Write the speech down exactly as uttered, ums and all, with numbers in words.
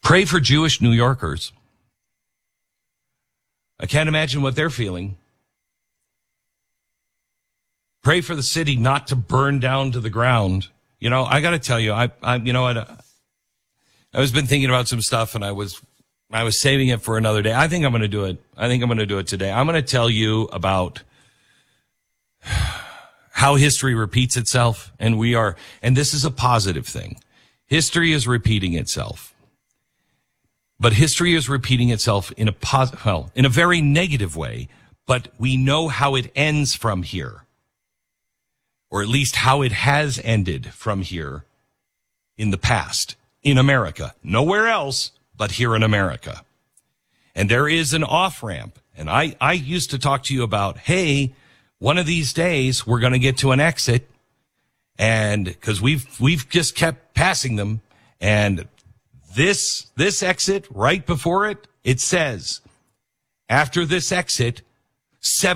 Pray for Jewish New Yorkers. I can't imagine what they're feeling. Pray for the city not to burn down to the ground. You know, I got to tell you, I, I, you know what? I, I was been thinking about some stuff, and I was, I was saving it for another day. I think I'm going to do it. I think I'm going to do it today. I'm going to tell you about how history repeats itself, and we are, and this is a positive thing. History is repeating itself. But history is repeating itself in a pos- well, in a very negative way, but we know how it ends from here. Or at least how it has ended from here in the past in America. Nowhere else but here in America. And there is an off-ramp. And I, I used to talk to you about, hey, one of these days we're going to get to an exit. And because we've, we've just kept passing them. And This, this exit, right before it, it says, after this exit, seven